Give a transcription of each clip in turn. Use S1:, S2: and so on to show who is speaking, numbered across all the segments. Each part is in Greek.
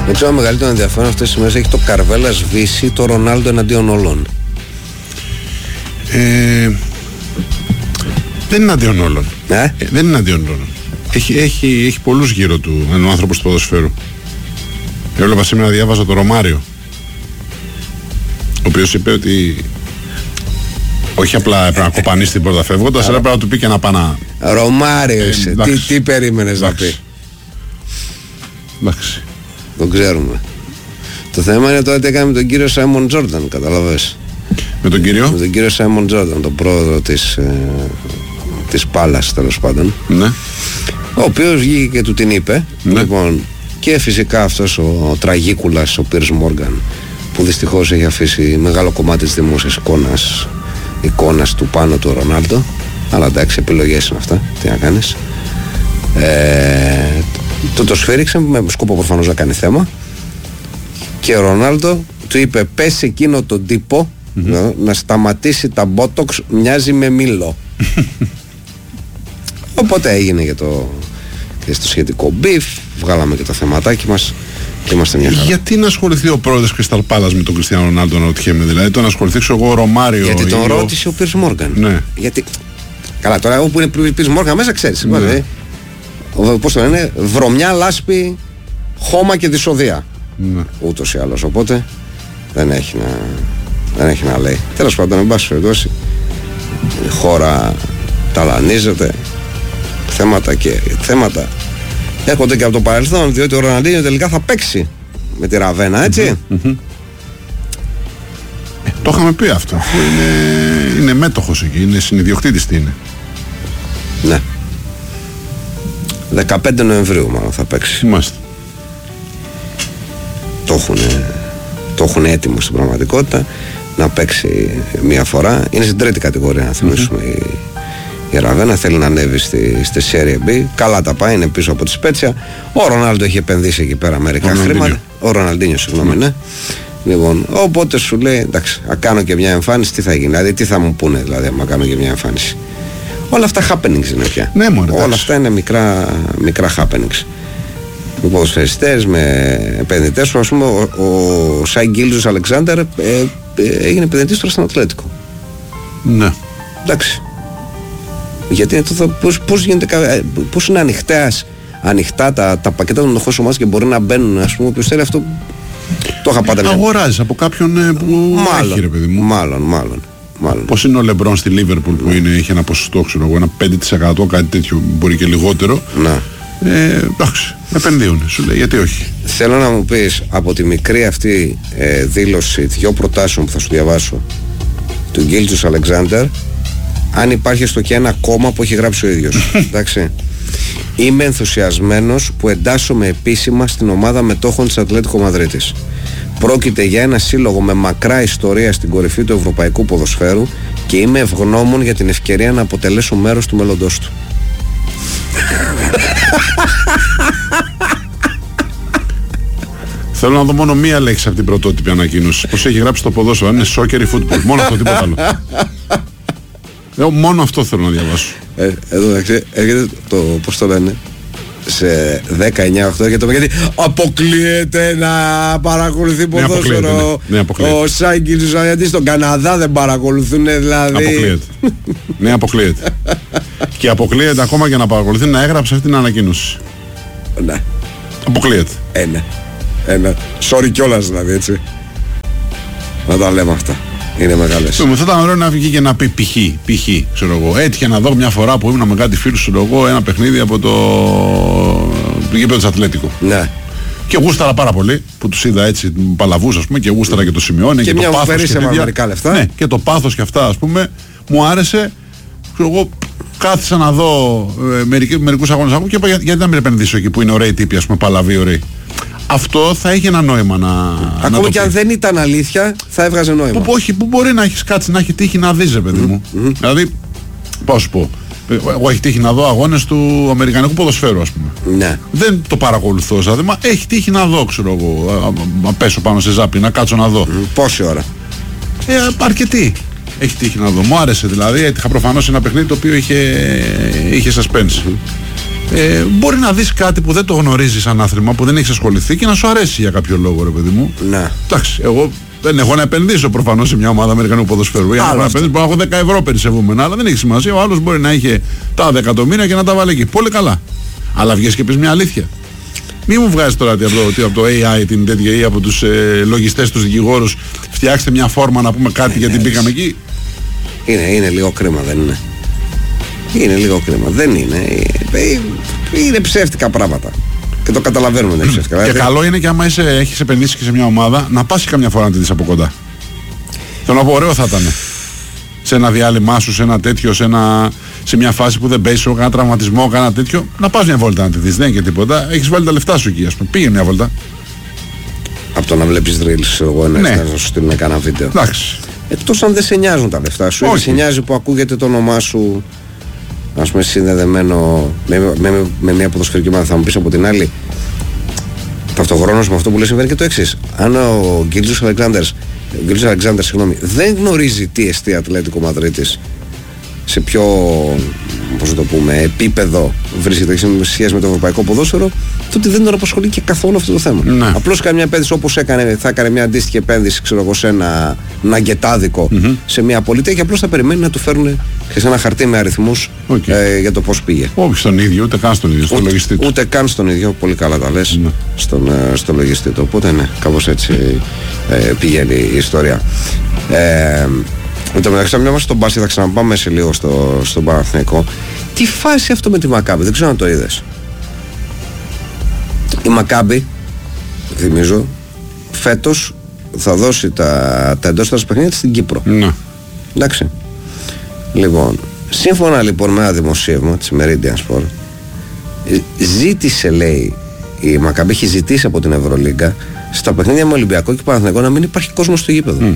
S1: Δεν ξέρω, μεγαλύτερο ενδιαφέρον αυτές τις μέρες έχει το Καρβέλα σβήσει το Ρονάλντο εναντίον όλων.
S2: Δεν είναι αντίον όλων. Δεν είναι αντίον όλων. Έχει πολλούς γύρω του έναν άνθρωπο του ποδοσφαίρου. Έβλεπα σήμερα, διάβαζα το Ρωμάριο, ο οποίος είπε ότι όχι απλά έπρεπε να κοπανίσει την πόρτα φεύγοντας, αλλά έπρεπε να του πει και να πάνα.
S1: Ρωμάριο είσαι. Τι περίμενες να πει?
S2: Εντάξει.
S1: Το ξέρουμε. Το θέμα είναι τώρα τι έκανε με τον κύριο Σάιμον Τζόρνταν, καταλαβες.
S2: Με τον κύριο?
S1: Με τον κύριο Σάιμον Τζόρνταν, τον πρόεδρο της Πάλας, τέλος πάντων.
S2: Ναι.
S1: Ο οποίος βγήκε και του την είπε.
S2: Ναι.
S1: Λοιπόν, και φυσικά αυτός ο τραγίκουλας, ο Πίρς Μόργαν, που δυστυχώς έχει αφήσει μεγάλο κομμάτι της δημόσιας εικόνας του πάνω του Ρονάλντο. Αλλά εντάξει, επιλογές είναι αυτά, τι να κάνεις. Το σφύριξε με σκοπό προφανώς να κάνει θέμα. Και ο Ρονάλντο του είπε, πες εκείνο τον τύπο να σταματήσει τα μπότοξ, μοιάζει με μήλο. Οπότε έγινε και στο σχετικό μπιφ, βγάλαμε και το θεματάκι μας και είμαστε μια χαρά.
S2: Γιατί να ασχοληθεί ο πρόεδρος Crystal Palace με τον Κριστιάνο Ρονάλντο, να ρωτιέμαι, δηλαδή το να ασχοληθεί εγώ ο Ρωμάριο?
S1: Γιατί τον ρώτησε ο Πίρς Μόργαν.
S2: Ναι.
S1: Γιατί, καλά, τώρα εγώ που είναι Πίρς Μόργαν μέσα ξέρεις, ναι. Πώς το λένε, βρωμιά, λάσπη, χώμα και δυσοδεία. Ναι. Ούτως ή άλλως, οπότε δεν έχει να λέει. Τέλος πάντων, εν πάση περιπτώσει, η χώρα ταλανίζεται, θέματα έρχονται και από το παρελθόν, διότι ο Ροναλντίνιο τελικά θα παίξει με τη Ραβένα, έτσι.
S2: Το είχαμε πει αυτό, αφού είναι μέτοχος εκεί, είναι συνιδιοκτήτης, τι είναι.
S1: Ναι. 15 Νοεμβρίου μάλλον θα παίξει.
S2: Μάλιστα.
S1: Το έχουν έτοιμο στην πραγματικότητα να παίξει μία φορά. Είναι στην τρίτη κατηγορία, να θυμίσουμε. Η Ραβένα θέλει να ανέβει στη Serie B. Καλά τα πάει, είναι πίσω από τη Σπέτσια. Ο Ρονάλντο έχει επενδύσει εκεί πέρα μερικά χρήματα. Ο Ροναλντίνιο, συγγνώμη, ναι. Λοιπόν, οπότε σου λέει, εντάξει, να κάνω και μια εμφάνιση, τι θα γίνει? Δηλαδή, τι θα μου πούνε, δηλαδή, άμα κάνω και μια εμφάνιση? Όλα αυτά happenings είναι πια.
S2: Ναι,
S1: όλα αυτά είναι μικρά happenings. Με ποδοσφαιριστές, με επενδυτές. Ας πούμε, ο Σάι Γκίλτζος Αλεξάνδερ έγινε επενδυτής τώρα στον Ατλέτικο.
S2: Ναι.
S1: Εντάξει. Γιατί πώς είναι ανοιχτά τα πακέτα των ενοχών ομάδας και μπορεί να μπαίνουν, ας πούμε, ποιος θέλει αυτό. Το είχα πάντα.
S2: Αγοράζεις από κάποιον που έχει, ρε παιδί μου.
S1: Μάλλον.
S2: Πώς είναι ο Λεμπρόν στη Λίβερπουλ που έχει ένα ποσοστό, ξέρω εγώ, ένα 5%, κάτι τέτοιο, μπορεί και λιγότερο.
S1: Να.
S2: Εντάξει, επενδύουν, σου λέει, γιατί όχι.
S1: Θέλω να μου πεις, από τη μικρή αυτή δήλωση 2 προτάσεων που θα σου διαβάσω του Γκίλτζος Αλεξάνδερ, αν υπάρχει στο και ένα κόμμα που έχει γράψει ο ίδιος. Εντάξει. Είμαι ενθουσιασμένος που εντάσσομαι επίσημα στην ομάδα μετόχων της Ατλέτικο Μαδρίτης. Πρόκειται για ένα σύλλογο με μακρά ιστορία στην κορυφή του ευρωπαϊκού ποδοσφαίρου και είμαι ευγνώμων για την ευκαιρία να αποτελέσω μέρος του μέλλοντός του.
S2: Θέλω να δω μόνο μία λέξη από την πρωτότυπη ανακοίνωση. Πώς έχει γράψει το ποδόσφαιρο, αν είναι soccer ή football. Μόνο αυτό, τίποτα άλλο. Μόνο αυτό θέλω να διαβάσω.
S1: Εδώ εντάξει, έρχεται το, πώς το λένε, σε 19-8 έρχεται το γιατί αποκλείεται να παρακολουθεί ποδόσφαιρο. Ο Σάγκης, γιατί στον Καναδά δεν παρακολουθούν, δηλαδή.
S2: Αποκλείεται. Ναι, αποκλείεται. Και αποκλείεται ακόμα και να παρακολουθεί να έγραψε αυτή την ανακοίνωση.
S1: Ναι.
S2: Αποκλείεται.
S1: Ένα. Sorry κιόλας, δηλαδή, έτσι. Να τα λέμε αυτά. Είναι μεγάλες.
S2: Θα ήταν ωραίο να βγει και να πει π.χ. ξέρω εγώ. Έτυχε να δω μια φορά που ήμουν με κάτι φίλους, ξέρω εγώ, ένα παιχνίδι από το γήπεδο της Ατλέτικο. Ναι. Και γούσταρα πάρα πολύ που τους είδα έτσι παλαβούς, ας πούμε, και γούσταρα και το Σιμεώνε και το πάθος και
S1: μερικά λεφτά.
S2: Ναι, και το πάθος και αυτά, ας πούμε, μου άρεσε. Ξέρω εγώ, κάθισα να δω μερικούς αγώνες και είπα γιατί να μην επενδύσω εκεί που είναι ωραίοι τύποι, ας πούμε, παλαβοί, ωραίοι. Αυτό θα έχει ένα νόημα να.
S1: Ακόμα και αν δεν ήταν αλήθεια, θα έβγαζε νόημα.
S2: Που μπορεί να έχει κάτσει, να έχει τύχει να δει, παιδί μου. Δηλαδή, πώς σου πω. Εγώ έχει τύχει να δω αγώνες του αμερικανικού ποδοσφαίρου, ας πούμε. Ναι. Δεν το παρακολουθώ, δηλαδή, μα έχει τύχει να δω, ξέρω εγώ. Να πέσω πάνω σε ζάπη, να κάτσω να δω.
S1: Πόση ώρα?
S2: Αρκετή. Έχει τύχει να δω. Μου άρεσε δηλαδή. Έτυχα προφανώς ένα παιχνίδι το οποίο είχε suspense. Μπορεί να δεις κάτι που δεν το γνωρίζεις σαν άθλημα, που δεν έχεις ασχοληθεί και να σου αρέσει για κάποιο λόγο, ρε παιδί μου.
S1: Ναι.
S2: Εντάξει, εγώ δεν έχω να επενδύσω προφανώς σε μια ομάδα Αμερικανικού ποδοσφαίρου. Για να επενδύσω, μπορώ να έχω 10 ευρώ περισσεύομενα, αλλά δεν έχει σημασία. Ο άλλος μπορεί να είχε τα 10 εκατομμύρια και να τα βάλει εκεί. Πολύ καλά. Αλλά βγες και πεις μια αλήθεια. Μη μου βγάζεις τώρα από το AI την τέτοια ή από τους λογιστές, τους δικηγόρους, φτιάξτε μια φόρμα να πούμε κάτι γιατί μπήκαμε εκεί.
S1: Είναι λίγο κρίμα, δεν είναι? Είναι λίγο κρίμα. Δεν είναι. Είναι ψεύτικα πράγματα. Και το καταλαβαίνουμε, δεν είναι ψεύτικα.
S2: Και καλό είναι και άμα έχεις επενδύσει και σε μια ομάδα να πας καμιά φορά να τη δεις από κοντά. Θέλω να πω, ωραίο θα ήταν. Σε ένα διάλειμμα σου, σε ένα τέτοιο, σε μια φάση που δεν παίζει, κανένα τραυματισμό, κανένα τέτοιο, να πας μια βόλτα να τη δεις. Δεν είναι και τίποτα. Έχεις βάλει τα λεφτά σου εκεί, ας πούμε. Πήγαινε μια βόλτα. Από
S1: το να βλέπεις reels, εγώ να σου στείλουν κανένα βίντεο.
S2: Εντάξει.
S1: Εκτός αν δεν σε νοιάζουν τα λεφτά σου, ή σε νοιάζει που ακούγεται το όνομά σου, ας πούμε, συνδεδεμένο με μια ποδοσφαιρική ομάδα. Θα μου πεις από την άλλη, ταυτοχρόνως με αυτό που λέει συμβαίνει και το εξής. Αν ο Γκίλτζος Αλεξάνδερ, δεν γνωρίζει τι εστί Ατλέτικο Μαδρίτης, σε ποιο, πώς να το πούμε, επίπεδο βρίσκεται σε σχέση με το ευρωπαϊκό ποδόσφαιρο, τότε δεν τον απασχολεί και καθόλου αυτό το θέμα.
S2: Ναι.
S1: Απλώς κάνει μια επένδυση όπως θα έκανε μια αντίστοιχη επένδυση, ξέρω εγώ, σε ένα ναγκετάδικο, σε μια πολιτεία, και απλώς θα περιμένει να του φέρουν και σε ένα χαρτί με αριθμούς για το πώς πήγε.
S2: Όχι στον ίδιο, ούτε καν στον ίδιο, στο λογιστή του.
S1: Ούτε καν στον ίδιο, πολύ καλά τα λες, στο λογιστή του. Οπότε ναι, κάπως έτσι πηγαίνει η ιστορία. Εν τω μεταξύ, μια μας στον μπάσκετ, θα ξαναπάμε σε λίγο στον Παναθηναϊκό. Τι φάση αυτό με τη Μακάμπη, δεν ξέρω αν το είδες. Η Μακάμπη, θυμίζω, φέτος θα δώσει τα εντός παιχνίδια στην Κύπρο.
S2: Ναι.
S1: Εντάξει. Λοιπόν, σύμφωνα λοιπόν με ένα δημοσίευμα της Meridian Sport, ζήτησε, λέει, η Μακάμπη έχει ζητήσει από την Ευρωλίγκα στα παιχνίδια με Ολυμπιακό και Παναθηναϊκό να μην υπάρχει κόσμος στο γήπεδο.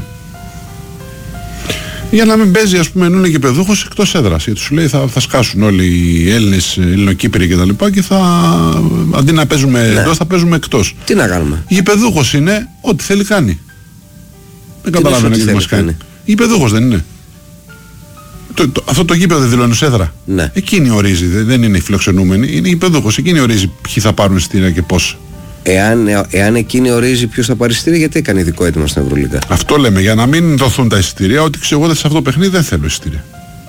S2: Για να μην παίζει, ας πούμε, ενώ είναι γηπεδούχος εκτός έδρας. Γιατί σου λέει θα σκάσουν όλοι οι Έλληνες, Ελληνοκύπροι κτλ. Και θα, αντί να παίζουμε εντός, θα παίζουμε εκτός.
S1: Τι να κάνουμε.
S2: Γηπεδούχος είναι ό,τι θέλει κάνει. Δεν καταλαβαίνω τι μας κάνει. Γηπεδούχος δεν είναι. Αυτό το γήπεδο δεν δηλώνει ως έδρα.
S1: Ναι.
S2: Εκείνη ορίζει, δεν είναι οι φιλοξενούμενοι. Είναι γηπεδούχος. Εκείνη ορίζει ποιοι θα πάρουν εισιτήρια και πώς.
S1: Εάν εκείνη ορίζει ποιος θα πάρει εισιτήρια, γιατί έκανε ειδικό έτοιμο στην Ευρωλίγκα.
S2: Αυτό λέμε, για να μην δοθούν τα εισιτήρια, ότι ξέρω εγώ σε αυτό το παιχνίδι δεν θέλω εισιτήρια.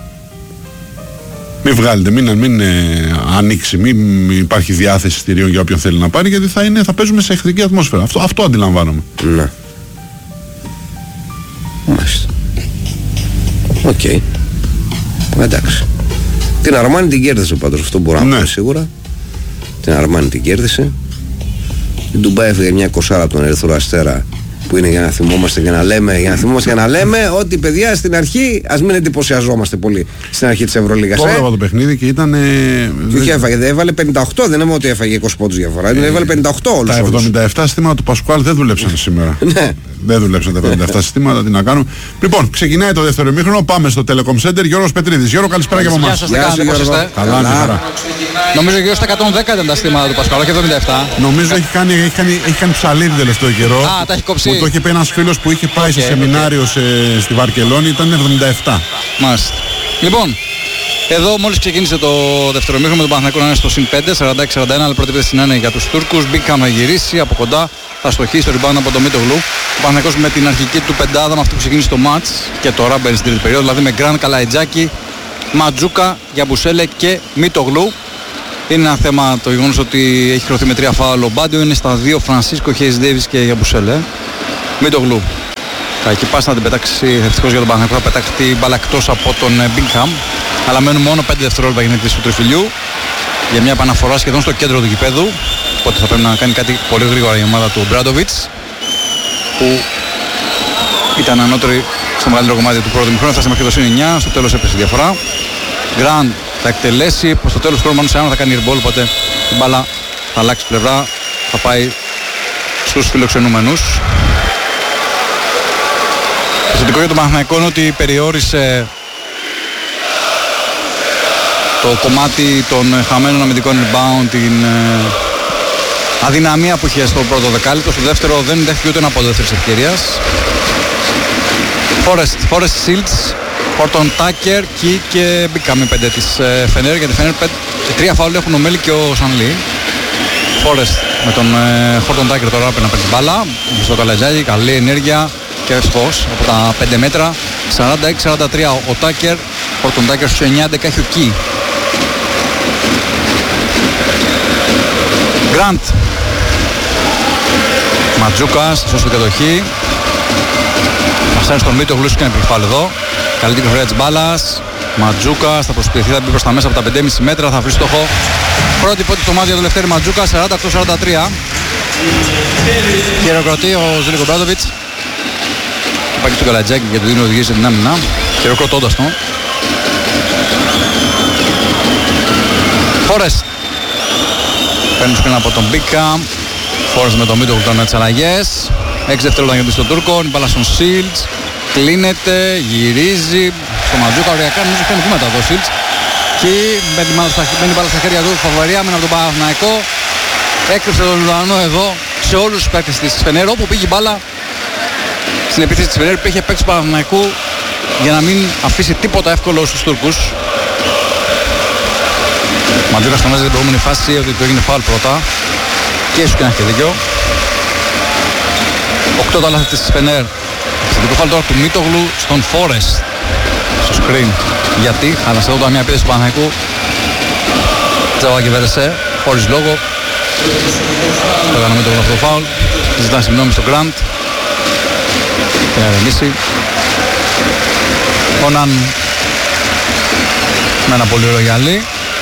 S2: Μην βγάλετε, μην ανοίξει, μην υπάρχει διάθεση εισιτηρίων για όποιον θέλει να πάρει, γιατί θα παίζουμε σε εχθρική ατμόσφαιρα. Αυτό αντιλαμβάνομαι.
S1: Ναι. Μάλιστα. Οκ. Εντάξει. Την Αρμάνη την κέρδισε πάντως, αυτό μπορούμε να πούμε σίγουρα. Την Αρμάνη την κέρδισε. Η Ντουμπάι έφυγε μια 20 από τον Ερυθρό Αστέρα, που είναι για να θυμόμαστε και να λέμε, ότι παιδιά στην αρχή ας μην εντυπωσιαζόμαστε πολύ στην αρχή της Ευρωλίγας.
S2: Το έβλεπα το παιχνίδι και ήταν.
S1: Και έβαλε 58, δεν είναι ότι έφαγε 20 πόντους διαφορά. Έβαλε 58 όλους.
S2: Τα 77 συστήματα του Πασκουάλ δεν δουλέψαν σήμερα.
S1: Ναι.
S2: Δεν δουλέψαν τα 77 συστήματα, τι να κάνουμε. Λοιπόν, ξεκινάει το δεύτερο ημίχρονο. Πάμε στο Telecom Center. Γιώργος Πετρίδης. Γιώργο, καλησπέρα και από εμάς.
S3: Καλά, μια χαρά. Νομίζω γύρω στα 110 ήταν τα συστήματα του Πασκουάλ, όχι 77.
S2: Νομίζω έχει κάνει ψαλίδι τελευταίο καιρό.
S3: Α, τα έχει κόψει.
S2: Που το είχε πει ένας φίλος που είχε πάει σε σεμινάριο στη Βαρκελόνη, ήταν 77.
S3: Μάλιστα. Λοιπόν, εδώ μόλις ξεκίνησε το δεύτερο ημίχρονο με τον Παναθηναϊκό να είναι στο συν 5, 46-41, αλλά πρώτη επίθεση να είναι για τους Τούρκους. Μπήκαν να γυρίσει από κοντά, θα στοχίσει το rebound από το Μίτογλου. Ο Παναθηναϊκός με την αρχική του πεντάδα, με αυτή που ξεκίνησε το μάτς και τώρα μπαίνει στην τρίτη περίοδο, δηλαδή με Γκραν, Καλαϊτζάκη, Ματζούκα, Γιαμπουσέλε και Μίτογλου. Είναι ένα θέμα το γεγονός ότι έχει χρωθεί με 3 φάουλ ο Μπάντιο, είναι στα 2 Φρανσίσκο, Χέις Ντέιβις και Γιαμπουσέλε. Μίτογλου. Θα εκεί πάσει να την πετάξει, ευτυχώς για τον Παναθηναϊκό, θα πετάξει την μπάλα εκτός από τον Μπίνγχαμ. Αλλά μένουν μόνο 5 δευτερόλεπτα για την εκτέλεση του τριφυλιού. Για μια επαναφορά σχεδόν στο κέντρο του γηπέδου. Οπότε θα πρέπει να κάνει κάτι πολύ γρήγορα η ομάδα του Μπράντοβιτς, που ήταν ανώτερη στο μεγαλύτερο κομμάτι του πρώτου ημιχρόνου. Φτάσαμε μέχρι το συν 9. Στο τέλος έπεσε η διαφορά. Γκραντ θα εκτελέσει. Προς το τέλος του χρόνου μάλλον σε ένα θα κάνει airball. Οπότε η μπάλα θα αλλάξει πλευρά. Θα πάει στους φιλοξενούμενους. Το θετικό για τον Παναθηναϊκό είναι ότι περιόρισε το κομμάτι των χαμένων αμυντικών rebound, την αδυναμία που είχε στο πρώτο δεκάλεπτο. Στο δεύτερο δεν δέχτηκε ούτε ένα από δεύτερης ευκαιρίας. Forest Shields Χόρτον Τάκερ, Κι και μπήκαμε 5 της Φενέρ. Για τη Φενέρ 3 φάουλ έχουν ο Μέλι και ο Σανλή. Φόρεστ με τον Χόρτον Τάκερ τώρα πρέπει να παίρνει μπάλα. Στο Καλατζάκη, καλή ενέργεια και ευτυχώς από τα 5 μέτρα. 46-43 ο Τάκερ. Χόρτον Τάκερ στους 9-11 έχει ο Κι. Γκραντ. Ματζούκας, σωστή την κατοχή. Μασάρει στον Μίτο Γλούσου και ένα επιφάλ εδώ. Καλή την κυκλοφορία της μπάλας. Ματζούκας θα προσποιηθεί, θα μπει προς τα μέσα από τα 5,5 μέτρα, θα βρει στόχο. Πρώτη πότη το μάτι για τον Λευτέρη Ματζούκα, 48-43. Χειροκροτεί ο Ζήλικο Μπράντοβιτς. Πάει και στο Καλατζάκη και του δίνει οδηγίες στην άμυνα. Χειροκροτώντας το. Φόρεστ. Παίρνει σκριν από τον Μπίκα. Φόρεστ με τον Μίτο που κάνουν τις αλλαγές. 6 δευτερόλεπτα για τον Τούρκο. Η μπάλα στον Σίλτς. Κλείνεται, γυρίζει στο Ματζούκα. Οριακά νομίζω κάνει βήματα εδώ ο Σίλτς. Και μπαίνει μπάλα στα χέρια του. Φαβορία με από τον Παναθηναϊκό. Έκρυψε τον Λουανό εδώ σε όλους τους παίκτες της Φενέρ. Όπου πήγε η μπάλα στην επίθεση της Φενέρ, πήγε παίκτης του Παναθηναϊκού για να μην αφήσει τίποτα εύκολο στους Τούρκους. Ματζούκας φωνάζει την προηγούμενη φάση ότι του έγινε φάουλ πρώτα. Και ίσως και να έχει δίκιο. 8 τα λάθη της Φενέρ. Εξαιρετικό φάουλ τώρα του Μίτογλου στον Φόρεστ. Στο screen. Γιατί χάλασε εδώ μια επίθεση του Παναθηναϊκού. Τζαβά και Βέρεσε. Χωρίς λόγο. Το έκανε με αυτό το φάουλ. Ζητά συγγνώμη στον Γκραντ. Και να ρεμίσει. Ο Ναν με ένα πολύ ωραίο γυαλί.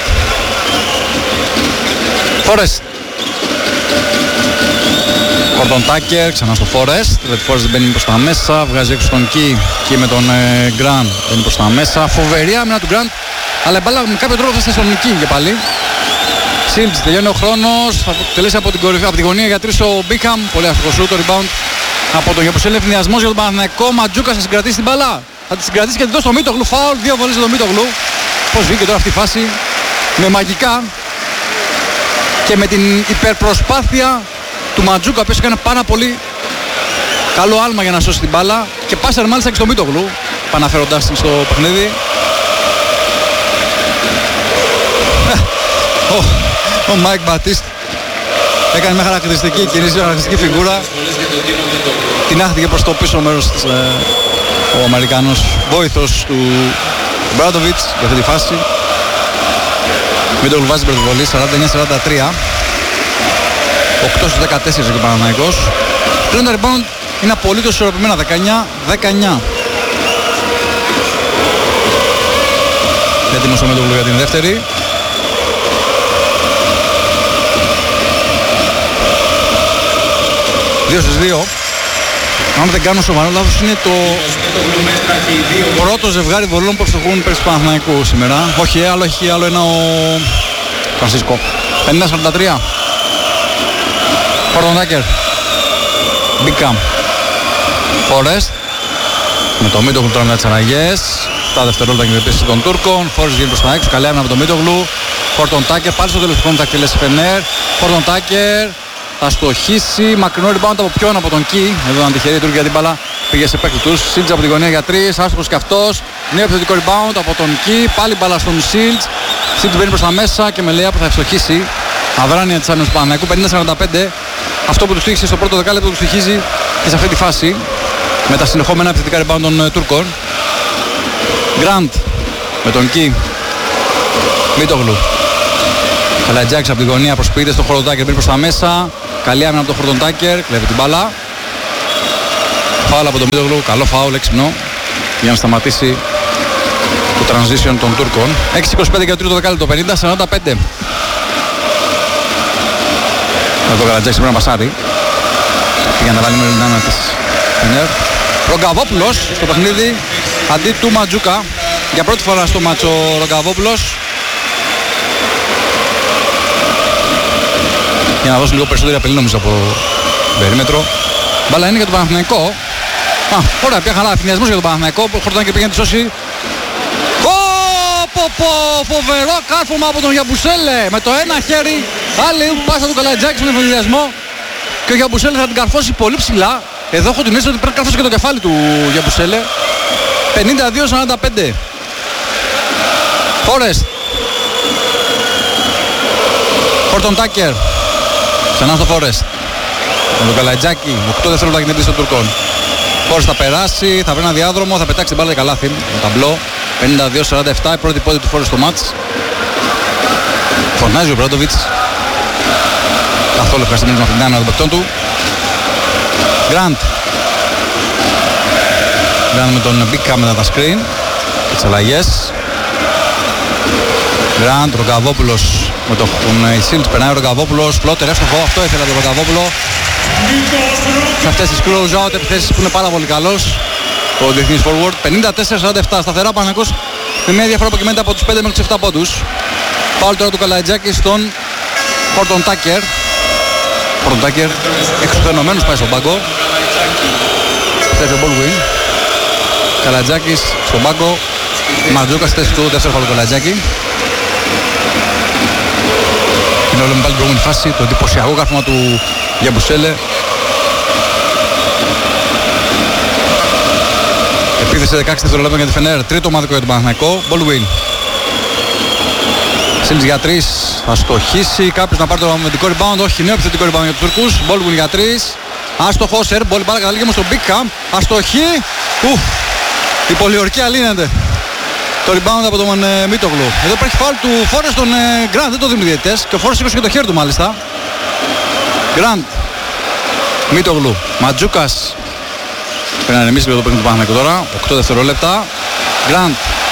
S3: Φόρεστ. Χόρτον Τάκερ, ξανά στο Φόρεστ. Ο Φόρεστ δεν μπαίνει προς τα μέσα. Βγάζει έξω τον Κι. Κι με τον Γκραντ μπαίνει προς τα μέσα. Φοβερή άμυνα του Γκραντ. Αλλά η μπάλα με κάποιο τρόπο θα στήσει στον Κι και πάλι. Σίλτς, τελειώνει ο χρόνος. Θα τελέσει από την κορυφή, από τη γωνία για 3 ο Μπίχαμ. Πολύ αστοχό σου, το rebound από τον Γιαπουσέλη. Ευθυνιασμός για τον Παναθηναϊκό. Ματζούκας θα συγκρατήσει την μπάλα. Θα τη συγκρατήσει και τη δώσει στο Μίτογλου. Φάουλ, 2 βολές για τον Μίτογλου. Πώς βγήκε τώρα αυτή η φάση. Με μαγικά και με την υπερπροσπάθεια του Ματζούκα, ο οποίος έκανε πάρα πολύ καλό άλμα για να σώσει την μπάλα και πάσαρε μάλιστα και στο Μίτογλου, παναφέροντάς την στο παιχνίδι. Ο Μάικ Μπατίστ έκανε μια χαρακτηριστική κίνηση, μια χαρακτηριστική φιγούρα. Την άχθηκε προς το πίσω μέρος της, ο Αμερικανός βοήθος του Μπράντοβιτς για αυτή τη φάση. Μίτογλου βάζει την πρωτοβολή, 49-43. 8 στους 14 και ο Παναθηναϊκός. Πλέον τα rebound είναι απολύτως ισορροπημένα, 19-19. Έτοιμος ο Μίτογλου για την δεύτερη. Δύο στις 2. Αν δεν κάνω σοβαρό λάθος, είναι το πρώτο ζευγάρι βολών που ευστοχούν πέρυσι του Παναθηναϊκού σήμερα. Όχι, άλλο ένα ο Φρανσίσκο. 50-43. Χόρτον Τάκερ. Μπίκαμ. Φόρεστ. Με το Μίτογλου τώρα με τις αλλαγές. Τα δευτερόλεπτα και την επίσης των Τούρκων. Φόρεστ βγαίνει προς τα έξω. Καλή άμυνα από τον Μίτογλου. Χόρτον Τάκερ. Πάλι στο τέλος του χρόνου θα εκτελέσει Φενέρ. Χόρτον Τάκερ. Θα στοχίσει. Μακρινό rebound από ποιον, από τον Κι. Εδώ ήταν τυχερή η Τούρκη για την μπάλα. Πήγε σε παίκτη τους. Σίλτς από τη γωνία για 3. Άστοχος και αυτός. Νέο επιθετικό rebound από τον Κι. Πάλι μπάλα στον Σίλτς. Σίλτς μπαίνει προς τα μέσα και με λέει που θα ευστοχίσει. Αδράνεια της άμυνας του Παναθηναϊκού. 50-45. Αυτό που του στοίχησε στο πρώτο δεκάλεπτο του στοιχίζει και σε αυτή τη φάση. Με τα συνεχόμενα επιθετικά rebound των Τούρκων. Γκραντ με τον Κι. Μίτογλου. Καλατζάκης από τη γωνία προσποιείται στο Χόρτον Τάκερ, μπαίνει προς τα μέσα. Καλή άμυνα από τον Χόρτον Τάκερ, κλέβει την μπάλα. Φάουλ από τον Μίτογλου, καλό φάουλ, έξυπνο, για να σταματήσει το transition των Τούρκων. 6-25 για το τρίτο δεκάλεπτο, 50-45. Εδώ ο Καλατζάκης πρέπει να πασάρει. Για να βάλει με την άμυνα της Φενέρ. Ρογκαβόπουλος στο παιχνίδι, αντί του Ματζούκα. Για πρώτη φορά στο μάτσο Ρογκαβόπουλος. Για να δώσει λίγο περισσότερη απειλή νομίζω από περίμετρο. Μπάλα είναι για τον Παναθηναϊκό. Ωραία, πια χαρά. Ευθυνιασμός για τον Παναθηναϊκό. Χορτán και πήγαινε τη σώση. Φοβερό κάρφωμα από τον Γιαμπουσέλε. Με το ένα χέρι. Άλλη πάσα του Καλατζάκη στον ευθυνιασμό. Και ο Γιαμπουσέλε θα την καρφώσει πολύ ψηλά. Εδώ έχω την αίσθηση ότι πρέπει να καρφώσει και το κεφάλι του Γιαμπουσέλε. 52-45. Φόρεστ. Χόρτον Τάκερ. Ξανά στο Φόρεστ. Με τον Καλατζάκη. 8 δευτερόλεπτα για την επίθεση των Τουρκών. Φόρεστ θα περάσει, θα βρει ένα διάδρομο, θα πετάξει την μπάλα για καλάθι. Με ταμπλό. 52-47. Η πρώτη πόδη του Φόρεστ στο μάτς. Φωνάζει ο Μπράντοβιτς. Καθόλου ευχαριστημένος με αυτήν την άμυνα των παικτών του. Γκραντ. Γκραντ με τον Μπίκα μετά τα screen και τις αλλαγές. Γκραντ, Ρογκαβόπουλος με τον Ισίλτς, περνάει ο Ρογκαβόπουλος. Φλότερ, εύστοχο, αυτό ήθελα τον Ρογκαβόπουλο. Σε αυτές τις close-out επιθέσεις που είναι πάρα πολύ καλός ο διεθνής forward. 54-47, σταθερά Παναθηναϊκός με μια διαφορά που κυμαίνεται από τους 5 μέχρι τους 7 πόντους. Πάουλ τώρα του Καλατζάκη στον Χόρτον Τάκερ. Χόρτον Τάκερ εξουθενωμένος πάει στον πάγκο. Θέση ο Μπολουίν. Καλατζάκης στον πάγκο. Ματζούκας στη θέση του, δεύτερο φάουλ του Καλατζάκη. Είναι όλο με πάλι την προηγούμενη φάση, το εντυπωσιακό κάρφωμα του Γιαμπουσέλε. Επίθεση 16 δευτερολέπτων για τη Φενέρ, τρίτο ομαδικό για τον Παναθηναϊκό. Μπολουίν. Σίλτς για 3, θα στοχίσει κάποιος να πάρει το αμυντικό rebound, όχι, νέο επιθετικό rebound για τους Τουρκούς. Μπολουίν για 3, άστοχος, μπολ, μπάλα καταλήγει όμως στον Μπίκα, αστοχή. Η πολιορκία λύνεται. Το rebound από τον Μίτογλου. Εδώ υπάρχει φάουλ του Φόρεστ στον Γκραντ, δεν το δίνουν οι διαιτητές. Και ο Φόρεστ σήκωσε και το χέρι του μάλιστα. Γκραντ. Μίτογλου. Ματζούκας. Πρέπει να ρεμίσει το παιχνίδι του Παναθηναϊκού τώρα. 8 δευτερόλεπτα. Γκραντ.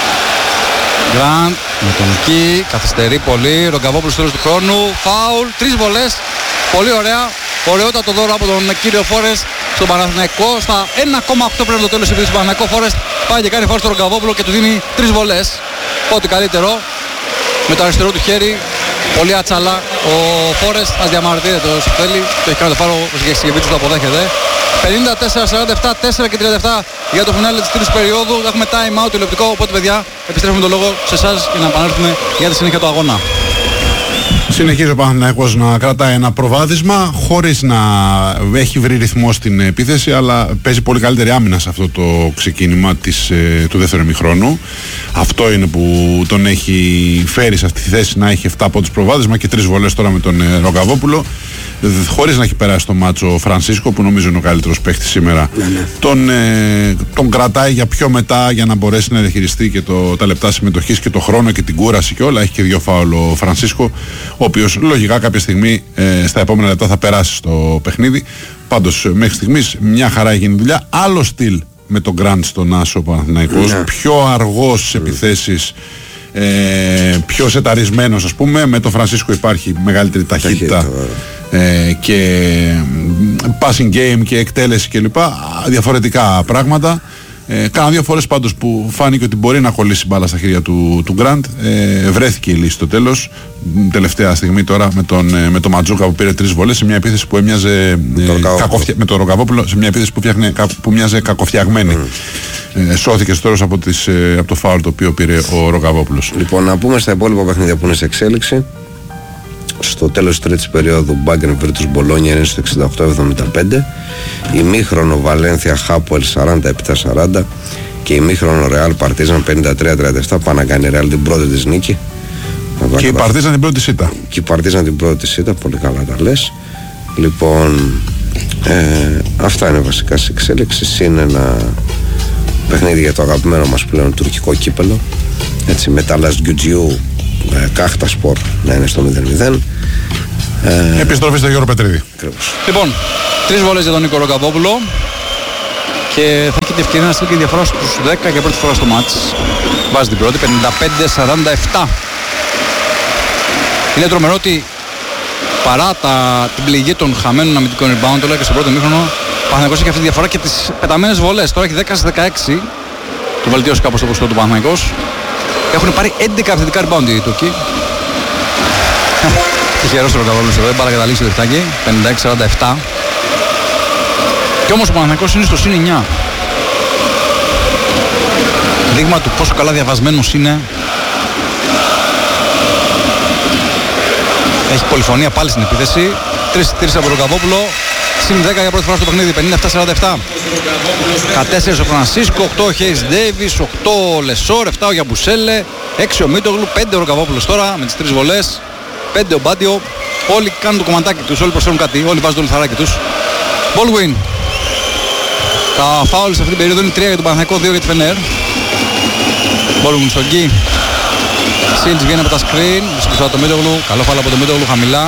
S3: Γκραντ. Με τον Κι. Καθυστερεί πολύ. Ρογκαβόπουλος στο τέλος του χρόνου. Φάουλ. 3 βολές. Πολύ ωραία. Ωραιότατο δώρο από τον κύριο Φόρεστ στον Παναθηναϊκό. Στα 1,8 πριν από το τέλος του Παναθηναϊκού. Φόρεστ πάει και κάνει φάουλ στον Ρογκαβόπουλο και του δίνει 3 βολές. Ό,τι καλύτερο. Με το αριστερό του χέρι. Πολύ ατσαλά. Ο Φόρεστ ας διαμαρτύρεται όσο θέλει. Το έχει κάνει το φάουλ. Ο Σιγεβίτσος το αποδέχεται. 54-47, 4 και 37 για το φινάλε της τρίτης περίοδου. Έχουμε time out τηλεοπτικό. Οπότε παιδιά επιστρέφουμε το λόγο σε εσάς για να επανέλθουμε για τη συνέχεια του αγώνα.
S2: Συνεχίζει ο Παναθηναϊκός να κρατάει ένα προβάδισμα χωρίς να έχει βρει ρυθμό στην επίθεση, αλλά παίζει πολύ καλύτερη άμυνα σε αυτό το ξεκίνημα του δεύτερου ημιχρόνου. Αυτό είναι που τον έχει φέρει σε αυτή τη θέση να έχει 7 πόντους προβάδισμα και 3 βολές τώρα με τον Ρογκαβόπουλο. Χωρίς να έχει περάσει το μάτσο ο Φρανσίσκο, που νομίζω είναι ο καλύτερος παίκτης σήμερα. Τον κρατάει για πιο μετά για να μπορέσει να διαχειριστεί και τα λεπτά συμμετοχής και το χρόνο και την κούραση και όλα. Έχει και 2 φάουλ ο Φρανσίσκο, ο οποίος λογικά κάποια στιγμή στα επόμενα λεπτά θα περάσει στο παιχνίδι. Πάντως μέχρι στιγμής μια χαρά γίνει δουλειά. Άλλο στυλ με τον Γκραντ στον Άσο Παναθηναϊκός, πιο αργός στις επιθέσεις, πιο σεταρισμένος ας πούμε. Με τον Φρανσίσκο υπάρχει μεγαλύτερη ταχύτητα και passing game και εκτέλεση κλπ. Διαφορετικά πράγματα. Κάνα 2 φορές πάντως που φάνηκε ότι μπορεί να κολλήσει μπάλα στα χέρια του Γκραντ. Βρέθηκε η λύση στο τέλος. Τελευταία στιγμή τώρα με τον Ματζούκα που πήρε 3 βολές σε μια επίθεση που έμοιαζε με τον Ρογκαβόπουλο, σε μια επίθεση που μοιάζε κακοφτιαγμένη. Σώθηκε στο τέλος από το φάουλ το οποίο πήρε ο Ρογκαβόπουλος.
S1: Λοιπόν, να πούμε στα υπόλοιπα παιχνίδια που είναι σε εξέλιξη. Στο τέλος της τρίτης περίοδου Μπάγκερν Βίρτους Μπολόνια είναι στο 68-75, ημίχρονο Βαλένθια Χάπουελ 47-40 και ημίχρονο Ρεάλ Παρτίζαν 53-37. Πάνε να κάνει Ρεάλ την πρώτη της νίκη.
S2: Και η Παρτίζαν την πρώτη σίτα.
S1: Και η Παρτίζαν την πρώτη σίτα, πολύ καλά τα λες. Λοιπόν, αυτά είναι βασικά σε εξέλιξη. Είναι ένα παιχνίδι για το αγαπημένο μας πλέον τουρκικό κύπελο. Έτσι, με τα Λασγκιουτζιού Κάχτα Σπορ να είναι στο 0-0.
S2: Επιστροφή στο Γιώργο Πετρίδη.
S3: Λοιπόν, 3 βολές για τον Νίκο Ρογκαβόπουλο και θα έχει την ευκαιρία να στείλει και διαφορά στους 10 για πρώτη φορά στο μάτς. Βάζει την πρώτη, 55-47. Είναι τρομερό ότι παρά την πληγή των χαμένων αμυντικών rebound, το λέω και στο πρώτο μήχρονο, ο Παναθηναϊκός έχει αυτή τη διαφορά και τις πεταμένες βολές. Τώρα έχει 10-16, το βελτίωσε κάπως το ποσοστό του Παναθηναϊκός. Έχουν πάρει 11 επιθετικά rebound οι Τουρκοί. Τυχερός ο Ρογκαβόπουλος εδώ, δεν πάρει να καταλήξει το διχτάκι. 56-47. Και όμως ο Παναθηναϊκός είναι στο συν 9. Δείγμα του πόσο καλά διαβασμένος είναι. Έχει πολυφωνία πάλι στην επίθεση. 3 από τον Ρογκαβόπουλο. Συν 10 για πρώτη φορά στο παιχνίδι, 57-47. 14 ο Φρανσίσκο, 8 ο Χέις Ντέιβις, 8 ο Λεσόρ, 7 ο Γιαμπουσέλε, 6 ο Μίτογλου, 5 ο Ροκαβόπουλος τώρα με τις 3 βολές, 5 ο Μπάντιο. Όλοι κάνουν το κομματάκι τους, όλοι προσφέρουν κάτι, όλοι βάζουν το λιθαράκι τους. Baldwin. Τα φάουλ σε αυτή την περίοδο είναι 3 για τον Παναθηναϊκό, 2 για τη Φενέρ. Baldwin στον Γκί. Σίλτς βγαίνει από τα screen, βρίσκεται το Μίτογλου, καλό φάουλ από το Μίτογλου, χαμηλά.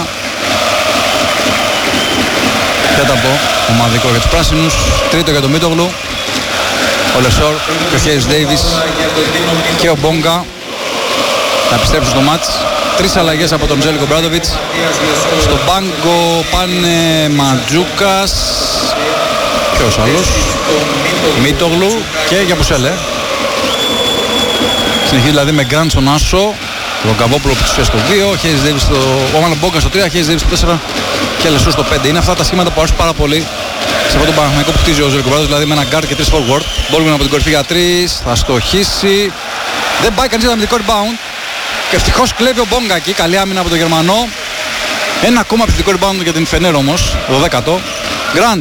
S3: Τέταρτο ομαδικό για τους πράσινους, τρίτο για τον Μίτογλου, ο Λεσόρ και ο Χέις Ντέιβις και ο Μπόγκα θα επιστρέψουν στο μάτς. 3 αλλαγές από τον Ζέλικο Μπράντοβιτς. Στο μπάγκο πάνε Ματζούκας, ποιος άλλος, Μίτογλου και Γιαμπουσέλε. Συνεχίζει δηλαδή με Γκραντ στον άσο, τον Καβόπουλο που τους στο 2, Χέις Ντέιβις στο... ο Μπόγκα στο 3, Χέις Ντέιβις στο 4 και Λεσόρ στο 5. Είναι αυτά τα σχήματα που αρέσουν πάρα πολύ σε αυτό το Παναθηναϊκό που χτίζει ο Ζέλικο Μπράντοβιτς, δηλαδή με ένα guard και 3 forward. Baldwin από την κορυφή για 3, θα στοχίσει. Δεν πάει κανείς για το αμυντικό rebound. Και ευτυχώς κλέβει ο Μπόγκα εκεί, καλή άμυνα από τον Γερμανό. Ένα ακόμα επιθετικό rebound για την Φενέρ όμως, 12ο. Γκραντ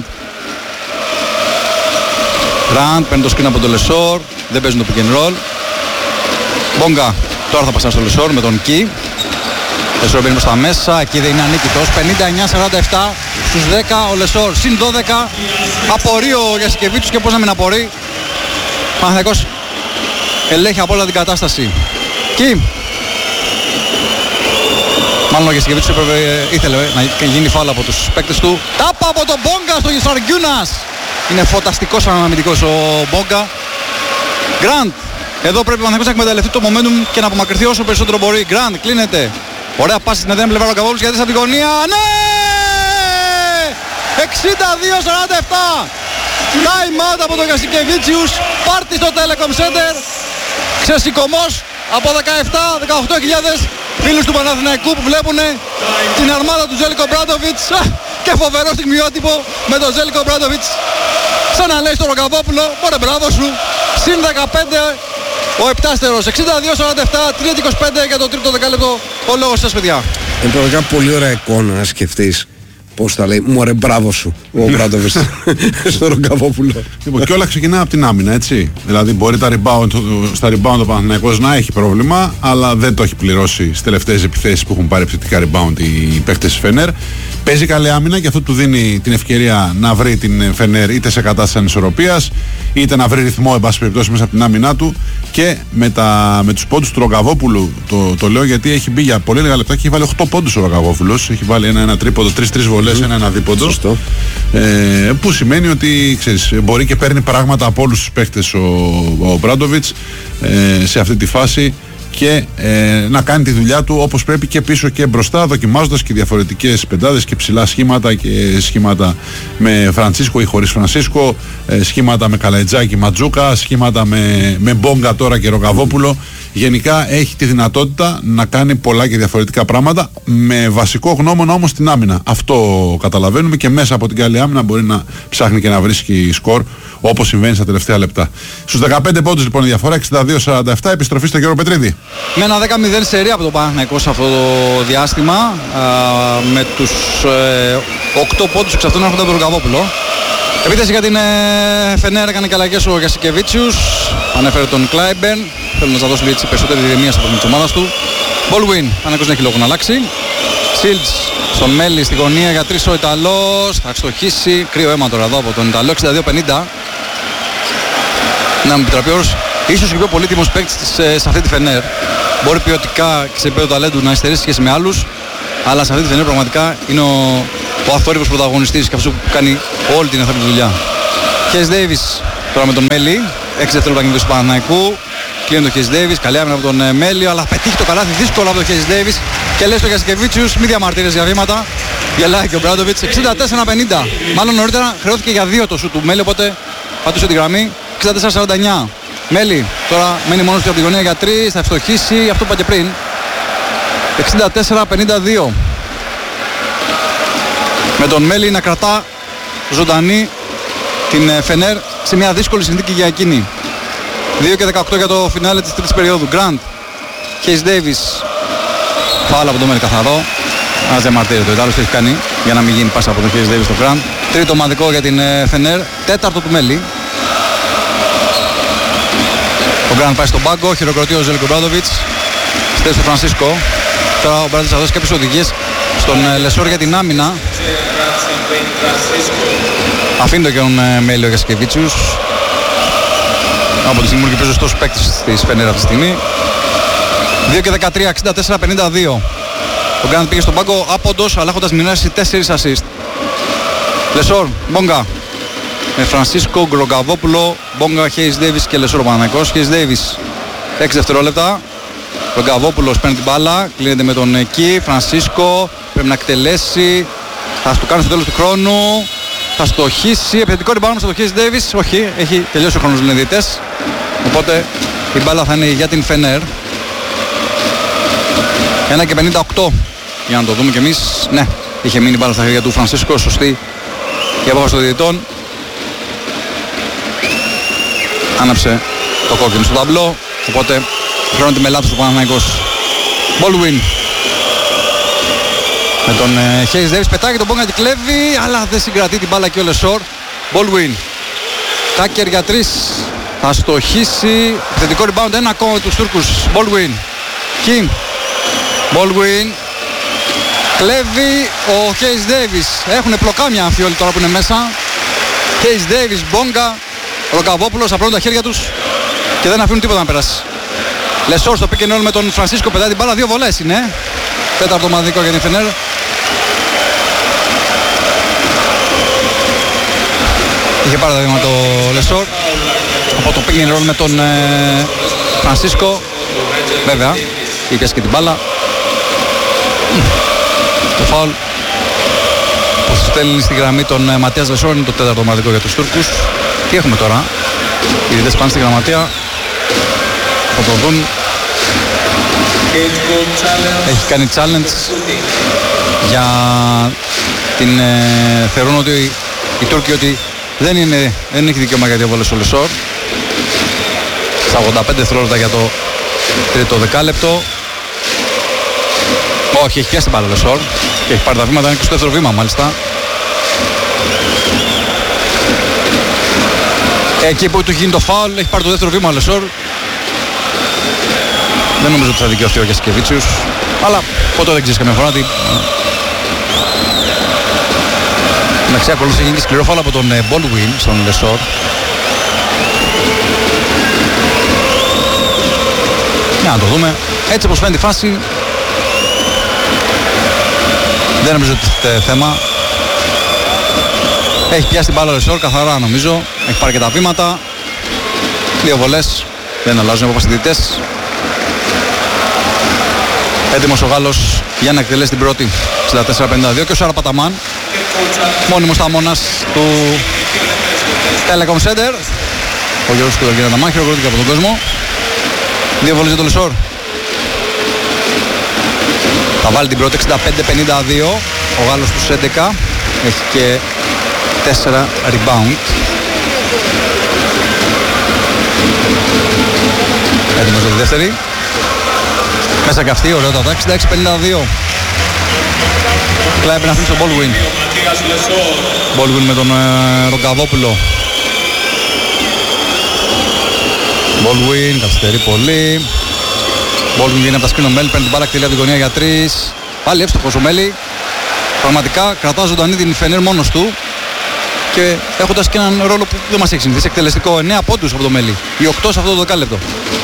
S3: παίρνει το screen από τον Λεσόρ, δεν παίζουν το pick and roll. Μπόγκα τώρα θα πασάρει στο Λεσόρ με τον Κι. Λεσόρ μπαίνει προς τα μέσα, εκεί δεν είναι ανίκητος. 59-47 στους 10 ο Λεσόρ, συν 12. Απορεί ο Γιασικεβίτσιος και πώς να μην απορεί. Παναθηναϊκός ελέγχει από όλα την κατάσταση. Κι. Μάλλον ο Γιασικεβίτσιος ήθελε να γίνει φάουλ από τους παίκτες του. Τάπα από τον Μπόγκα στο Γεσαργιούνας. Είναι φωταστικός αμυντικός ο Μπόγκα. Γκραντ. Εδώ πρέπει ο Παναθηναϊκός να εκμεταλλευτεί το momentum και να απομακρυνθεί όσο περισσότερο μπορεί. Γκραντ, κλείνεται. Ωραία πάση στην εδέμη πλευρά ο Καβόπουλος γιατί από την γωνία. Ναι! 62-47. Time out από τον Γιασικεβίτσιους. Πάρτι στο Telecom Center. Ξεσηκωμός από 17-18.000 φίλους του Παναθηναϊκού που βλέπουν την αρμάδα του Ζέλικο Μπράντοβιτς και φοβερό στιγμιότυπο με τον Ζέλικο Μπράντοβιτς σαν να λέει στον Ροκαβόπουλο, ωραία μπράβο σου, συν 15 ο επτάστερος, 62-47, 3-25 για το τρίτο δεκάλεπτο, ο λόγος σας παιδιά.
S1: Είναι πραγματικά πολύ ωραία εικόνα να σκεφτείς πώς θα λέει, μωρέ μπράβο σου ο Μπράντοβιτς στον Ροκαβόπουλο.
S2: Λοιπόν, και όλα ξεκινά από την άμυνα, έτσι. Δηλαδή μπορεί στα rebound ο Παναθηναϊκός να έχει πρόβλημα, αλλά δεν το έχει πληρώσει στις τελευταίες επιθέσεις που έχουν πάρει επιθετικά rebound οι παίκτες της Φενέρ. Παίζει καλή άμυνα και αυτό του δίνει την ευκαιρία να βρει την Φενέρ είτε σε κατάσταση ανισορροπίας, είτε να βρει ρυθμό, εν πάση περιπτώσει, μέσα από την άμυνά του. Και με τους πόντους του Ροκαβόπουλου, το λέω γιατί έχει μπει για πολύ λίγα λεπτά και έχει βάλει 8 πόντους ο Ροκαβόπουλος. Έχει βάλει ένα τρίποντο, 3 βολές, ένα δίποντο. Που σημαίνει ότι ξέρεις, μπορεί και παίρνει πράγματα από όλους τους παίκτες ο Μπράντοβιτς σε αυτή τη φάση και να κάνει τη δουλειά του όπως πρέπει και πίσω και μπροστά, δοκιμάζοντας και διαφορετικές πεντάδες και ψηλά σχήματα και σχήματα με Φρανσίσκο ή χωρίς Φρανσίσκο, σχήματα με Καλαϊτζάκη, Ματζούκα, σχήματα με Μπόγκα τώρα και Ροκαβόπουλο. Γενικά έχει τη δυνατότητα να κάνει πολλά και διαφορετικά πράγματα με βασικό γνώμονα όμως την άμυνα. Αυτό καταλαβαίνουμε και μέσα από την καλή άμυνα μπορεί να ψάχνει και να βρίσκει σκορ όπως συμβαίνει στα τελευταία λεπτά. Στους 15 πόντους λοιπόν η διαφορά, 62-47, επιστροφή στο Γιώργο Πετρίδη.
S3: Με ένα 10-0 σερί από το Παναθηναϊκό σε αυτό το διάστημα, με τους 8 πόντους εξ αυτών έρχονται από τον Ροκαβόπουλο. Επίθεση για την Φενέρ έκανε και αλλαγές ο Γιασικεβίτσιους, ανέφερε τον Κλάιμπερν, θέλει να δώσει έτσι περισσότερη ηρεμία στο παιχνίδι της ομάδας του. Baldwin, Παναθηναϊκός δεν έχει λόγο να αλλάξει. Σίλτς στον Μέλη στη γωνία για 3 ο Ιταλός, θα στοχίσει, κρύο αίμα τώρα εδώ από τον Ιταλό, 62-50. Να μου επιτραπεί όρος, ίσως και πιο πολύτιμος παίκτης σε αυτή τη Φενέρ. Μπορεί ποιοτικά και σε επίπεδο ταλέντου να υστερήσει σχέση με άλλους, αλλά σε αυτή τη Φενέρ πραγματικά είναι ο αθόρυβος πρωταγωνιστής και αυτός που κάνει όλη την εθνική δουλειά. Χέις Ντέιβις τώρα με τον Μέλη, 6 δευτερόλεπτα του Παναθηναϊκού. Κλείνει τον Χέις Ντέιβις, καλή άμυνα από τον Μέλη, αλλά πετύχει το καλάθι δύσκολο από τον Χέις Ντέιβις και λέει στο Γιασικεβίτσιους μη διαμαρτύρες για βήματα. Γελάει και ο Μπράντοβιτς, 64-50. Μάλλον νωρίτερα χρεώθηκε για 2 το σου του Μέλη, οπότε πατούσε τη γραμμή. 64-49. Μέλη τώρα μένει μόνος του από τη γωνία για 3, θα ευστοχίσει αυτό που είπα και πριν. 64-52. Με τον Μέλη να κρατά ζωντανή την Φενέρ σε μια δύσκολη συνθήκη για εκείνη. 2 και 18 για το φινάλε της τρίτης περίοδου. Γκραντ, Χέις Ντέιβις, φάουλ από τον Μέλη καθαρό. Ας δεν μαρτύρεται, ο Ιταλός τι έχει κάνει για να μην γίνει πάσα από τον Hayes Davis στο Grand. Τρίτο ομαδικό για την Φενέρ, τέταρτο του Μέλη. Ο Grand πάει στον πάγκο, χειροκροτεί ο Ζέλκο Μπράντοβιτς. Στέλνει στον Φρανσίσκο. Τώρα ο Μπράντοβιτς θα δώσει κάποιες οδηγίες στον Λεσόρ για την άμυνα. Αφήνει το και τον Μέλη ο Γιασκεβίτσιους. Από τη στιγμή που παίζει στους παίκτες της Φενέρ αυτή τη στιγμή. 2 και 13, 64-52. Ο Γκραντ πήγε στον πάγκο άποντος, αλλά έχοντας μοιράσει 4 assist. Λεσόρ, Μπόγκα. Με Φρανσίσκο, Γκρογκαβόπουλο, Μπόγκα, Hayes Davis και Λεσόρ ο Παναθηναϊκός. Hayes Davis, 6 δευτερόλεπτα. Γκρογκαβόπουλος παίρνει την μπάλα, κλείνεται με τον εκεί. Φρανσίσκο, πρέπει να εκτελέσει. Θα του κάνει στο τέλος του χρόνου. Θα στοχίσει, επιθετικό rebound στο Hayes Davis. Όχι, έχει τελειώσει ο χρόνος των διαιτητές. Οπότε η μπάλα θα είναι για την Φενέρ. 1 και 58 για να το δούμε κι εμείς. Ναι, είχε μείνει μπάλα στα χέρια του Φρανσίσκο. Σωστή η απόφαση των διαιτητών. Άναψε το κόκκινο στο ταμπλό. Οπότε χρεώνεται με λάθος ο Παναθηναϊκός. Baldwin με τον Hayes Davis, πετάγει τον Μπόγκα και κλέβει, αλλά δεν συγκρατεί την μπάλα και ο Λεσόρ. Baldwin, Τάκερ για 3, θα στοχίσει, θετικό rebound, ένα ακόμα με τους Τούρκους. Baldwin, King, Baldwin, κλέβει ο Hayes Davis. Έχουν πλοκάμια αμφιόλοι τώρα που είναι μέσα. Hayes Davis, Μπόγκα, Ροκαβόπουλος απλώνουν τα χέρια τους και δεν αφήνουν τίποτα να περάσει. Λεσόρ στο pick and roll με τον Φρανσίσκο, πετάει την μπάλα, 2 βολές είναι. Τέταρτο ομαδικό για την Φενέρ. Είχε πάρει τα βήματα το Λεσόρ από το pick and roll με τον Φρανσίσκο. Βέβαια, είχε και την μπάλα. Το φάουλ που στέλνει στη γραμμή τον Ματίας Λεσόρ είναι το τέταρτο ομαδικό για τους Τούρκους. Τι έχουμε τώρα? Οι διαιτητές πάνε στη γραμματεία. Θα το δουν. Έχει κάνει challenge για την θεωρούν ότι οι Τούρκοι ότι δεν έχει δικαίωμα για διαβόλες ο Λεσόρ. Στα 85 δευτερόλεπτα για το τρίτο δεκάλεπτο. Όχι, έχει πιάσει την μπάλα ο Λεσόρ και έχει πάρει τα βήματα, είναι και στο δεύτερο βήμα μάλιστα. Εκεί που του γίνει το φάουλ έχει πάρει το δεύτερο βήμα ο Λεσόρ. Δεν νομίζω ότι θα δικαιωθεί ο Γιασκεβίτσιους, αλλά ποτέ δεν ξέρεις καμία φορά ότι... Εντάξει, ακολούθησε γίνει σκληρό φάουλ από τον Baldwin στον Λεσόρ. Για να το δούμε. Έτσι όπως φαίνεται η φάση, δεν νομίζω ότι είναι θέμα. Έχει πιάσει την μπάλα ο Λεσόρ καθαρά νομίζω. Έχει πάρει και τα βήματα. 2 βολές. Δεν αλλάζουν από πασιτητές. Έτοιμος ο Γάλλος για να εκτελέσει την πρώτη 64-52 και ο Σάρα Παταμάν, μόνιμος ταμώνας του Telecom Center. Ο Γιώργος Κουδοργίνα Ταμάν χειροκροτήθηκε από τον κόσμο. 2 βολές για τον Λεσόρ. Θα βάλει την πρώτη 65-52. Ο Γάλλος τους 11 έχει και 4 rebound. Έτοιμος για τη δεύτερη. Μέσα και αυτή, ωραιότατα, 66-52. Κλάει να αφήνει στον Baldwin. Baldwin με τον Ρογκαβόπουλο. Baldwin, καθυστερεί πολύ. Baldwin βγαίνει από τα σκρίνο Μέλη, παίρνει την μπάλα, κτελεί από την γωνία για 3. Πάλι εύστοχος ο Μέλη. Πραγματικά κρατά ζωντανή την Φενέρ μόνος του. Και έχοντας και έναν ρόλο που δεν μας έχει συνηθίσει, εκτελεστικό. 9 πόντους από το Μέλη. Οι 8 σε αυτό το δεκάλεπτο.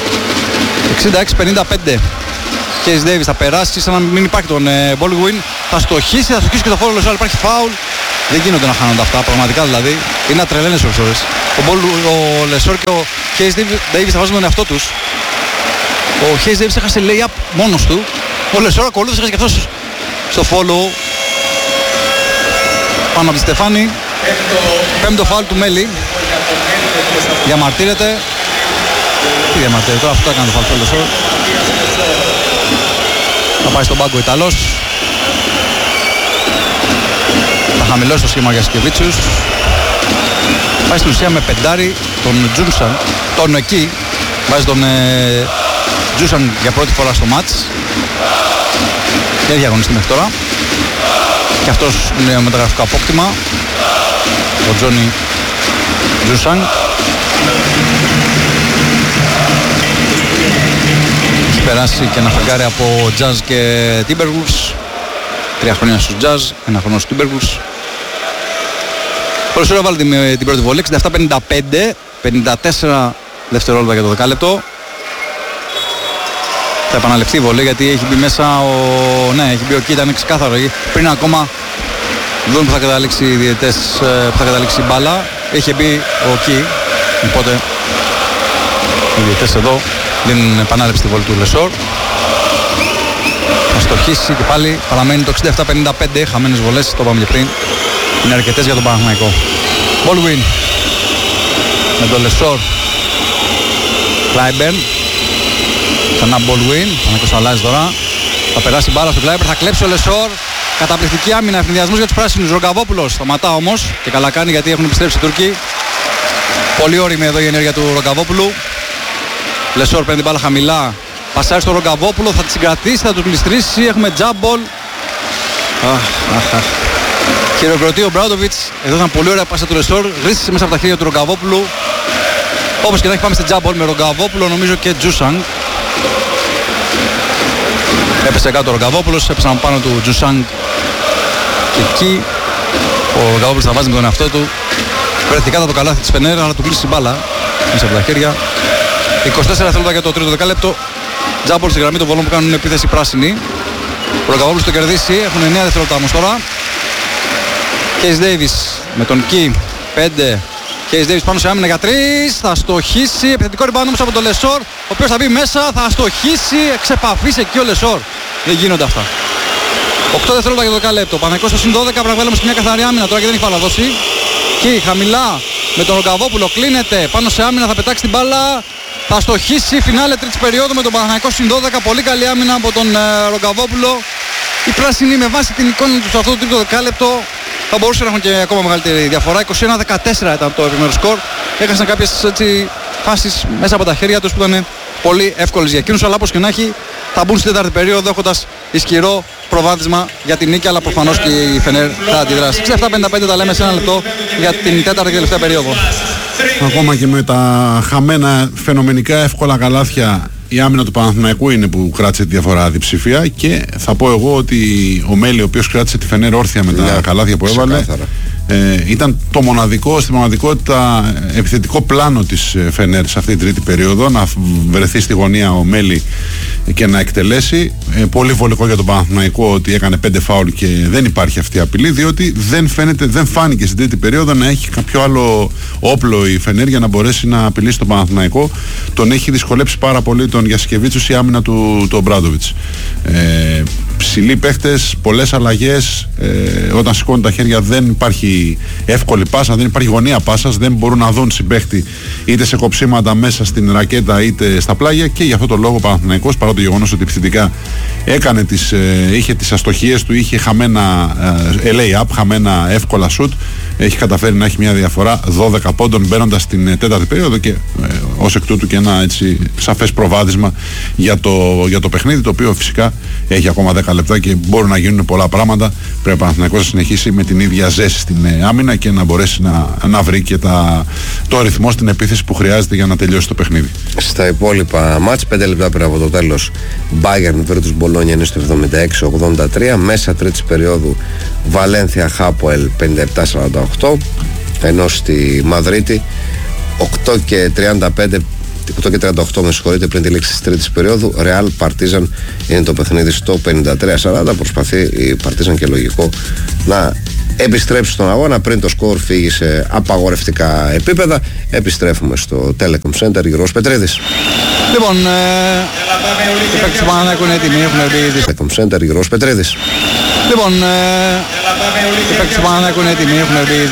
S3: 66-55. Hayes Davis θα περάσει σαν να μην υπάρχει τον Baldwin. Θα στοχίσει και το φόρο Λεσόρ. Υπάρχει φάουλ. Δεν γίνονται να χάνονται αυτά. Πραγματικά δηλαδή. Είναι να τρελαίνεις όλες ώρες. Ο Λεσόρ και ο Hayes Davis θα βάζουν τον εαυτό τους. Ο Hayes Davis έχασε lay-up μόνος του. Ο Λεσόρ ακολούθησε, έχασε και αυτός στο follow. Πάνω από τη Στεφάνη. Πέμπτο φάουλ του Μέλη. Διαμαρτύρεται. Τι διαμαρτύρεται τώρα, αυτό έκανε το φάουλ του Λεσόρ. Θα πάει στον πάγκο ο Ιταλός. Θα χαμηλώσει το σχήμα για Σκεβίτσιους. Πάει στην ουσία με πεντάρι τον Τζούνσαν. Τον εκεί. Βάζει τον Τζούνσαν για πρώτη φορά στο μάτς. Δεν έχει αγωνιστεί μέχρι τώρα. Και αυτός είναι μεταγραφικό απόκτημα. Ο Τζόνι Τζούσανγκ. Έχει περάσει και ένα φεγγάρι από Jazz και Timberwolves. 3 χρόνια στους Jazz, 1 χρόνο στους Timberwolves. Πολύ ωραία βάλει την πρώτη βολή, 67-55, 54 δευτερόλεπτα για το δεκάλεπτο. Θα επαναληφθεί η βολή γιατί έχει μπει μέσα ναι, έχει μπει ο Κι, ήταν ξεκάθαρο. Πριν ακόμα δουν που θα καταλήξει οι διαιτητές, που θα καταλήξει η μπάλα, είχε μπει ο Κι. Οπότε οι διαιτητές εδώ δίνουν επανάληψη τη βολή του Λεσόρ. Θα στοχίσει και πάλι παραμένει το 67-55, χαμένες βολές, το είπαμε και πριν. Είναι αρκετές για τον Παναθηναϊκό. Baldwin με τον Λεσόρ. Κλάιμπερν. Ξανά Baldwin. Παναθηναϊκός αλλάζει τώρα. Θα περάσει μπάλα στο Κλάιμπερν, θα κλέψει ο Λεσόρ. Καταπληκτική άμυνα, ευνηδιασμός για τους πράσινους. Ρογκαβόπουλος σταματά όμως και καλά κάνει γιατί έχουν επιστρέψει οι Τούρκοι. Πολύ όριμη εδώ η ενέργεια του Ρογκαβόπουλου. Λεσόρ παίρνει την μπάλα χαμηλά. Πασάρει στο Ρογκαβόπουλο, θα τη συγκρατήσει, θα του γλιστρήσει. Έχουμε τζάμπολ. Χειροκροτεί ο Μπράουντοβιτς. Εδώ ήταν πολύ ωραία πάσα του Λεσόρ. Γρίστησε μέσα από τα χέρια του Ρογκαβόπουλου. Όπως και να έχει, πάμε στη τζάμπολ με Ρογκαβόπουλο, νομίζω και Τζούσανγκ. Έπεσε κάτω ο Ρογκαβόπουλος, έπεσαν πάνω του Τζούσανγκ. Και εκεί ο Ρογκαβόπουλος θα βάζει με τον εαυτό του. Βρέθηκε κάτω το καλάθι της Φενέρ, αλλά του κλείσει η μπάλα μέσα από τα χέρια. 24 δευτερόλεπτα για το τρίτο δεκάλεπτο. Τζάμπολ στη γραμμή των βολών που κάνουν επίθεση πράσινη. Ο Ρογκαβόπουλος το κερδίσει, έχουν 9 δευτερόλεπτα όμως τώρα. Κέις Ντέιβις με τον Κι, 5. Κέις Ντέιβις πάνω σε άμυνα για 3. Θα στοχίσει, επιθετικό rebound όμως από τον Λεσόρ, ο οποίος θα μπει μέσα, θα στοχίσει, εξεπαφής εκεί ο Λεσόρ. Δεν γίνονται αυτά. 8 δευτερόλεπτα για το δεκάλεπτο. Παναθηναϊκός στο συν 12, πρέπει να βγάλουμε σε μια καθαρή άμυνα τώρα και δεν έχει παραδώσει. Κι χαμηλά με τον Ρογκαβόπουλο, κλείνεται πάνω σε άμυνα, θα πετάξει την μπάλα. Θα στοχίσει, φινάλε τρίτης περίοδου με τον Παναθηναϊκό συν 12. Πολύ καλή άμυνα από τον Ρογκαβόπουλο. Οι πράσινοι με βάση την εικόνα του σε αυτό το τρίτο δεκάλεπτο θα μπορούσαν να έχουν και ακόμα μεγαλύτερη διαφορά. 21-14 ήταν το επιμέρους σκορ. Έχασαν κάποιες φάσεις μέσα από τα χέρια τους που ήταν πολύ εύκολες για εκείνους, αλλά όπως και να έχει θα μπουν στην τέταρτη περίοδο έχοντας ισχυρό προβάδισμα για την νίκη, αλλά προφανώς και η Φενέρ θα αντιδράσει. 67-55 τα λέμε σε ένα λεπτό για την τέταρτη και τελευταία περίοδο.
S2: Ακόμα και με τα χαμένα φαινομενικά εύκολα καλάθια, η άμυνα του Παναθηναϊκού είναι που κράτησε τη διαφορά διψηφία και θα πω εγώ ότι ο Μέλη, ο οποίος κράτησε τη Φενέρ όρθια με τα καλάθια που έβαλε, ήταν το μοναδικό, στην πραγματικότητα επιθετικό πλάνο της Φενέρ σε αυτή την τρίτη περίοδο, να βρεθεί στη γωνία ο Μέλη και να εκτελέσει. Πολύ βολικό για τον Παναθηναϊκό ότι έκανε 5 φάουλ και δεν υπάρχει αυτή η απειλή, διότι δεν φάνηκε στην τρίτη περίοδο να έχει κάποιο άλλο όπλο η Φενέρ για να μπορέσει να απειλήσει τον Παναθηναϊκό. Τον έχει δυσκολέψει πάρα πολύ τον Γιασκεβίτσους η άμυνα του Μπράντοβιτς. Ψηλοί παίχτες, πολλές αλλαγές, όταν σηκώνουν τα χέρια δεν υπάρχει εύκολη πάσα, δεν υπάρχει γωνία πάσας, δεν μπορούν να δουν συμπαίχτη είτε σε κοψίματα μέσα στην ρακέτα είτε στα πλάγια, και γι' αυτό το λόγο ο Παναθηναϊκός, παρά το γεγονός ότι επιθετικά είχε τις αστοχίες του, είχε χαμένα lay-up, χαμένα εύκολα shoot, έχει καταφέρει να έχει μια διαφορά 12 πόντων μπαίνοντας στην τέταρτη περίοδο και ως εκ τούτου και ένα έτσι σαφές προβάδισμα για το παιχνίδι, το οποίο φυσικά έχει ακόμα 10 λεπτά και μπορούν να γίνουν πολλά πράγματα. Πρέπει ο Παναθηναϊκός να συνεχίσει με την ίδια ζέση στην άμυνα και να μπορέσει να βρει και το ρυθμό στην επίθεση που χρειάζεται για να τελειώσει το παιχνίδι. Στα υπόλοιπα μάτς, 5 λεπτά πριν από το τέλος, Bayern Virtus Bologna είναι στο 76-83. Μέσα τρίτης περίοδου Βαλένθια Χάποελ 57-48, ενώ στη Μαδρίτη 8 και 38 με συγχωρείτε πριν τη λήξη της τρίτης περίοδου, Real Partizan είναι το παιχνίδι στο 53-40. Προσπαθεί η Partizan, και λογικό, να επιστρέψει στον αγώνα πριν το σκορ φύγει σε απαγορευτικά επίπεδα. Επιστρέφουμε στο Telecom Center. Γιώργος Πετρίδης.
S3: Λοιπόν, οι παίκτες του Παναθηναϊκού είναι έτοιμοι, έχουν μπει.
S1: Telecom Center, Γιώργος Πετρίδης.
S3: Λοιπόν, οι παίκτες του Παναθηναϊκού είναι έτοιμοι, έχουν μπει.